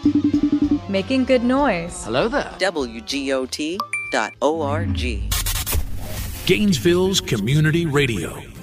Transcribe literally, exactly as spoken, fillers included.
Making good noise. Hello there. W G O T dot org. Gainesville's Community Radio.